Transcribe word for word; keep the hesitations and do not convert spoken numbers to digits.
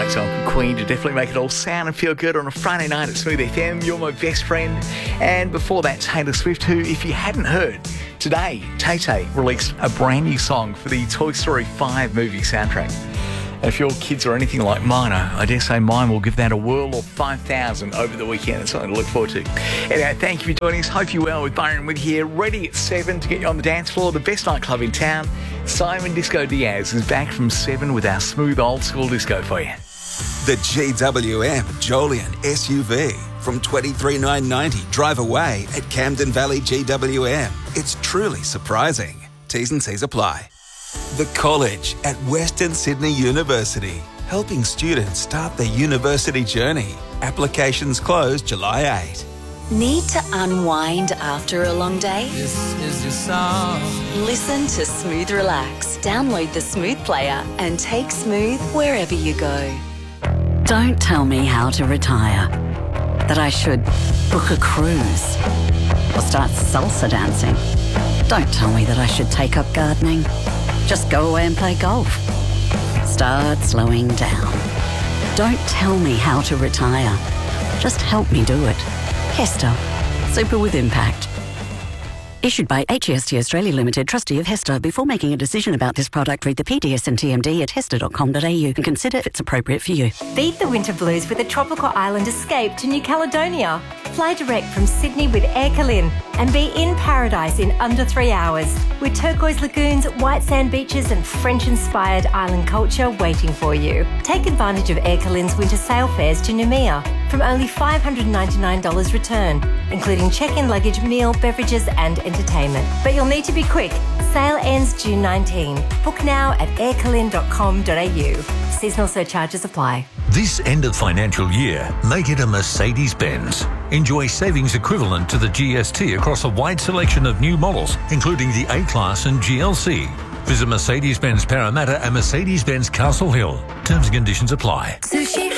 great song from Queen to definitely make it all sound and feel good on a Friday night at Smooth F M. You're my best friend. And before that, Taylor Swift, who, if you hadn't heard, today, Tay-Tay released a brand new song for the Toy Story five movie soundtrack. And if your kids are anything like mine, I dare say mine will give that a whirl of five thousand over the weekend. It's something to look forward to. Anyway, thank you for joining us. Hope you're well with Byron with here, ready at seven to get you on the dance floor, the best nightclub in town. Simon Disco Diaz is back from seven with our smooth old school disco for you. The G W M Jolian S U V from twenty-three thousand nine hundred ninety dollars drive away at Camden Valley G W M. It's truly surprising. T's and C's apply. The College at Western Sydney University, helping students start their university journey. Applications close July eighth. Need to unwind after a long day? This is your song. Listen to Smooth Relax. Download the Smooth player and take Smooth wherever you go. Don't tell me how to retire. That I should book a cruise or start salsa dancing. Don't tell me that I should take up gardening. Just go away and play golf. Start slowing down. Don't tell me how to retire. Just help me do it. Hester. Super with impact. Issued by H E S T Australia Limited, trustee of Hester. Before making a decision about this product, read the P D S and T M D at hester dot com dot a u and consider if it's appropriate for you. Beat the winter blues with a tropical island escape to New Caledonia. Fly direct from Sydney with Air Calin and be in paradise in under three hours with turquoise lagoons, white sand beaches and French-inspired island culture waiting for you. Take advantage of Air Calin's winter sail fares to Noumea from only five hundred ninety-nine dollars return, including check-in luggage, meal, beverages and entertainment. But you'll need to be quick. Sale ends June nineteenth. Book now at air calin dot com dot a u. Seasonal surcharges apply. This end of financial year, make it a Mercedes-Benz. Enjoy savings equivalent to the G S T across a wide selection of new models, including the A-Class and G L C. Visit Mercedes-Benz Parramatta and Mercedes-Benz Castle Hill. Terms and conditions apply. Sushi